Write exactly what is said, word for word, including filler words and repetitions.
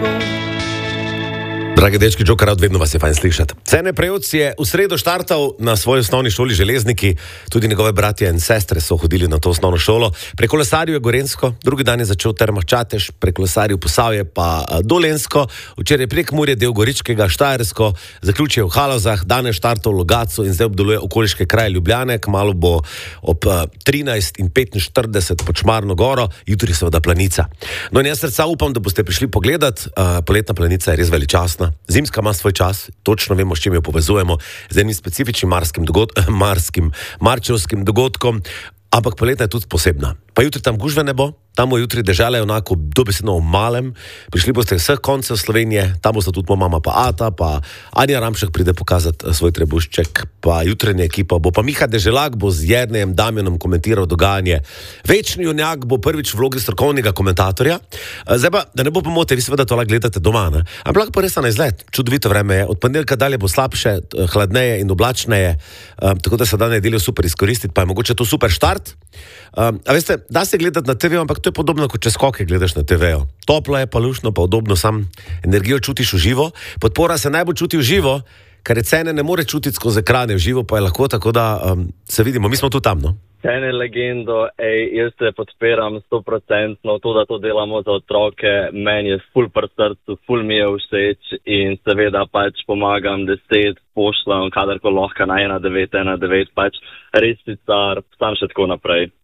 Dragi dečki, Joker, rad vedno vas je fajn slišati. Cene Prejec je v sredo štartal na svoji osnovni šoli Železniki, tudi njegove bratje in sestre so hodili na to osnovno šolo. Prekolesaril je Gorenjsko, drugi dan je začel Termah Čatež, prekolesaril Posavje pa Dolenjsko, včeraj Prekmurje, del Goričkega, Štajersko, zaključil v Halozah, danes štartal v Logatcu in zdaj obdeluje okoliške kraje Ljubljane, kmalu bo ob trinajst in petinštirideset pod Šmarno goro, jutri seveda Planica. No in jaz srca upam, da boste prišli pogledat, poletna Planica je res veličastna. Zimska ima svoj čas, točno vemo, s čim jo povezujemo, z enim specifičnim marskim, dogod marskim marčevskim dogodkom, ampak poletna je tudi posebna. Pa jutri tam gužve ne bo, tam bo jutri dežela je onako dobesedno v malem, prišli boste vseh koncev Slovenije, tam boste tudi mama pa Ata, pa Anja Ramšek pride pokazati svoj trebušček, pa jutranja ekipa bo, pa Miha Deželak bo z Jernejem Damjanom komentiral dogajanje. Večni junjak bo prvič v vlogi strokovnega komentatorja. Zdaj pa, da ne bo pomote, vi seveda to lahko gledate doma, ne? Ampak pa res na izlet, čudovito vreme je, od ponedeljka dalje bo slabše, hladneje in oblačneje, um, tako da se da nedeljo super izkoristiti, pa je mogoče to super štart. Um, a veste, da se gledati na te ve, ampak to je podobno, kot če skoke gledaš na te vejo. Toplo je, pa luštno, pa udobno, sam energijo čutiš v živo, podpora se najbolj čuti v živo, ker je cene ne more čutiti skozi ekrane, v živo pa je lahko, tako da um, se vidimo, mi smo tu tam, no? Cene legendo, ej, jaz se podpiram sto procentno, to, da to delamo za otroke, meni je ful pri srcu, ful mi je všeč in seveda pač pomagam deset, pošljam, kadarko lahko na ena devet ena devet, pač res si car, sam še tako naprej.